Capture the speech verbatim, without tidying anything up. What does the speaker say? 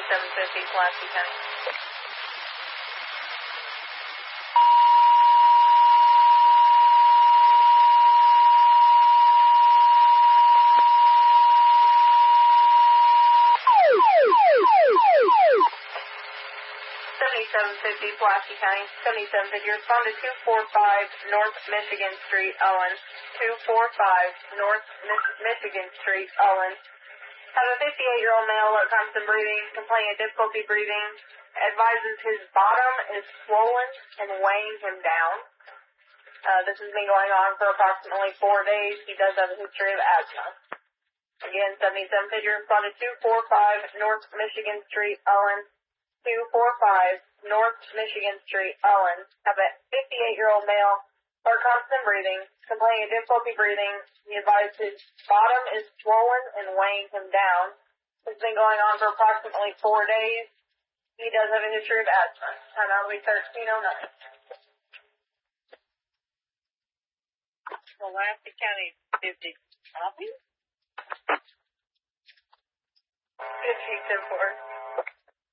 seventy-seven fifty, Pulaski County. seventy-seven fifty, Pulaski County. seventy-seven fifty, respond to two forty-five North Michigan Street, Owen. two forty-five North Mich- Michigan Street, Owen. Have a fifty-eight-year-old male with constant breathing, complaining of difficulty breathing. Advises his bottom is swollen and weighing him down. Uh, this has been going on for approximately four days. He does have a history of asthma. Again, seventy-seven fifty, respond to two forty-five North Michigan Street, Owen. two forty-five North Michigan Street, Owen. Have a fifty-eight-year-old male or constant breathing, complaining of difficulty breathing. He advised his bottom is swollen and weighing him down. It's been going on for approximately four days. He does have a history of asthma. Time out will be thirteen oh nine. Pulaski County fifty. Copy? fifty ten four.